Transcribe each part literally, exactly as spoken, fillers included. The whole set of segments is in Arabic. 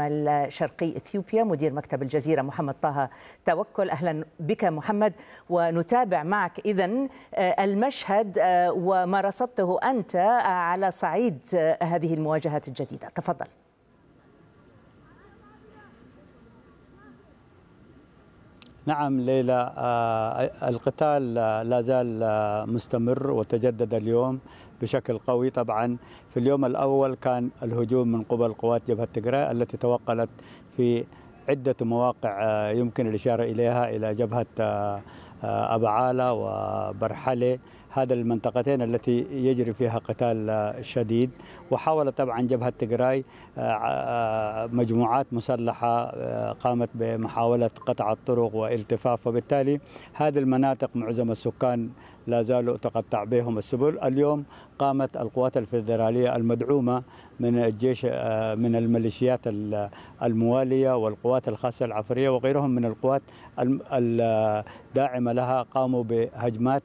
شمال شرقي إثيوبيا مدير مكتب الجزيرة محمد طه توكل. أهلا بك محمد، ونتابع معك إذن المشهد وما رصدته أنت على صعيد هذه المواجهات الجديدة. تفضل. نعم ليلى، القتال لا زال مستمر وتجدد اليوم بشكل قوي. طبعا في اليوم الأول كان الهجوم من قبل قوات جبهة تجراي التي توقلت في عدة مواقع يمكن الإشارة إليها إلى جبهة أبعالة وبرحلة، هذه المنطقتين التي يجري فيها قتال شديد. وحاول طبعا جبهة تجراي مجموعات مسلحة قامت بمحاولة قطع الطرق والتفاف، وبالتالي هذه المناطق معظم السكان لا زالوا تقطع بهم السبل. اليوم قامت القوات الفيدرالية المدعومة من الجيش من الميليشيات الموالية والقوات الخاصة العفرية وغيرهم من القوات الداعمة لها، قاموا بهجمات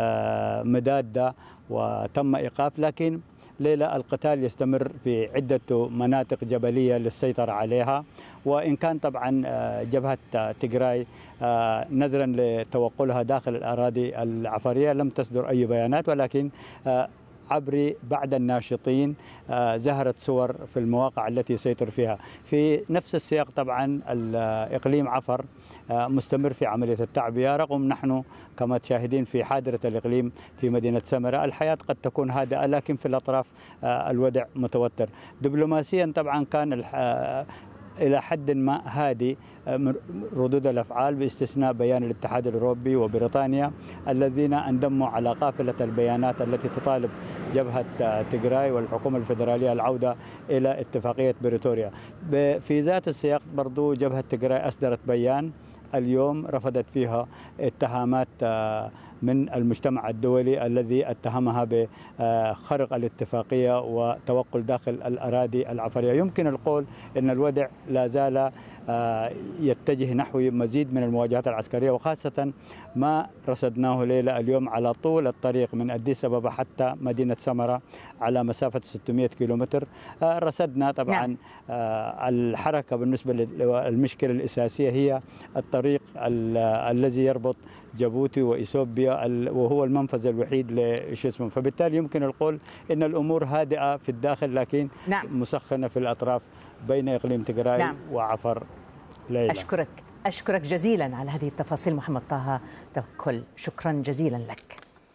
مدادة وتم إيقاف. لكن ليلة القتال يستمر في عدة مناطق جبلية للسيطرة عليها، وإن كان طبعا جبهة تجراي نظرا لتوقلها داخل الأراضي العفرية لم تصدر أي بيانات، ولكن عبر بعض الناشطين ظهرت صور في المواقع التي يسيطر فيها. في نفس السياق طبعا الإقليم عفر مستمر في عملية التعبئة، رغم نحن كما تشاهدين في حاضرة الإقليم في مدينة سمرة الحياة قد تكون هادئة، لكن في الأطراف الوضع متوتر. دبلوماسيا طبعا كان إلى حد ما هادي ردود الأفعال، باستثناء بيان الاتحاد الأوروبي وبريطانيا الذين انضموا على قافلة البيانات التي تطالب جبهة تجراي والحكومة الفيدرالية العودة إلى اتفاقية بريتوريا. في ذات السياق برضو جبهة تجراي أصدرت بيان اليوم رفضت فيها اتهامات من المجتمع الدولي الذي اتهمها بخرق الاتفاقية وتوقل داخل الأراضي العفرية. يمكن القول أن الوضع لا زال يتجه نحو مزيد من المواجهات العسكرية، وخاصة ما رصدناه ليلة اليوم على طول الطريق من أديس أبابا حتى مدينة سمرة على مسافة ستمئة كيلومتر. رصدنا طبعا نعم. الحركة بالنسبة للمشكلة الأساسية هي الطريق الذي يربط جيبوتي وإثيوبيا وهو المنفذ الوحيد لشسمه، فبالتالي يمكن القول إن الأمور هادئة في الداخل لكن نعم. مسخنة في الأطراف بين إقليم تجراي نعم. وعفر. ليلى أشكرك أشكرك جزيلا على هذه التفاصيل محمد طه توكل، شكرا جزيلا لك.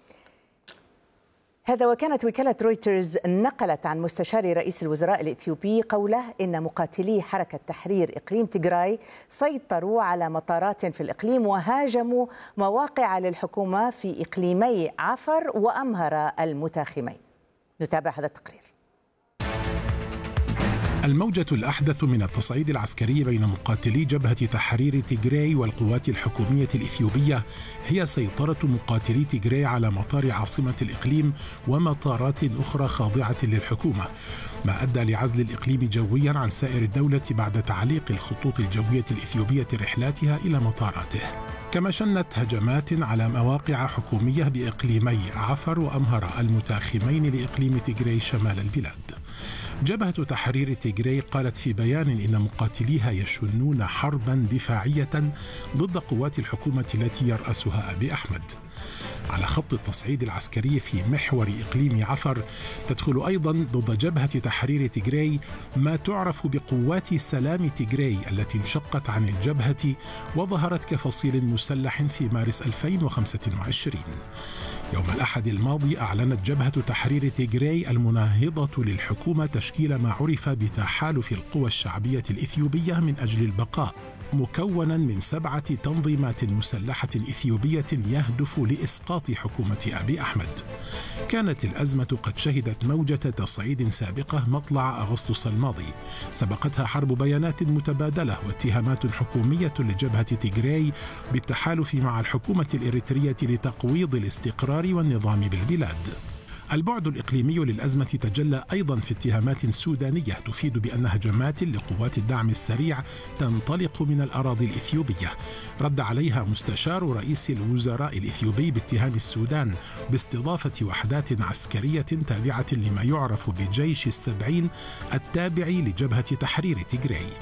هذا وكانت وكالة رويترز نقلت عن مستشار رئيس الوزراء الإثيوبي قوله إن مقاتلي حركة تحرير إقليم تجراي سيطروا على مطارات في الإقليم وهاجموا مواقع للحكومة في إقليمي عفر وأمهرة المتاخمين. نتابع هذا التقرير. الموجة الأحدث من التصعيد العسكري بين مقاتلي جبهة تحرير تجراي والقوات الحكومية الإثيوبية هي سيطرة مقاتلي تجراي على مطار عاصمة الإقليم ومطارات أخرى خاضعة للحكومة، ما أدى لعزل الإقليم جويا عن سائر الدولة بعد تعليق الخطوط الجوية الإثيوبية رحلاتها إلى مطاراته. كما شنت هجمات على مواقع حكومية بإقليمي عفر وأمهرة المتاخمين لإقليم تجراي شمال البلاد. جبهة تحرير تجراي قالت في بيان إن مقاتليها يشنون حربا دفاعية ضد قوات الحكومة التي يرأسها أبي أحمد. على خط التصعيد العسكري في محور إقليم عفر تدخل أيضا ضد جبهة تحرير تجراي ما تعرف بقوات سلام تجراي التي انشقت عن الجبهة وظهرت كفصيل مسلح في مارس ألفين وخمسة وعشرين. يوم الأحد الماضي أعلنت جبهة تحرير تجراي المناهضة للحكومة تشكيل ما عرف بتحالف القوى الشعبية الإثيوبية من أجل البقاء، مكونا من سبعة تنظيمات مسلحة إثيوبية يهدف لإسقاط حكومة أبي أحمد. كانت الأزمة قد شهدت موجة تصعيد سابقة مطلع أغسطس الماضي، سبقتها حرب بيانات متبادلة واتهامات حكومية لجبهة تجراي بالتحالف مع الحكومة الإريترية لتقويض الاستقرار والنظام بالبلاد. البعد الإقليمي للأزمة تجلى أيضا في اتهامات سودانية تفيد بأن هجمات لقوات الدعم السريع تنطلق من الأراضي الإثيوبية. رد عليها مستشار رئيس الوزراء الإثيوبي باتهام السودان باستضافة وحدات عسكرية تابعة لما يعرف بجيش السبعين التابع لجبهة تحرير تجراي.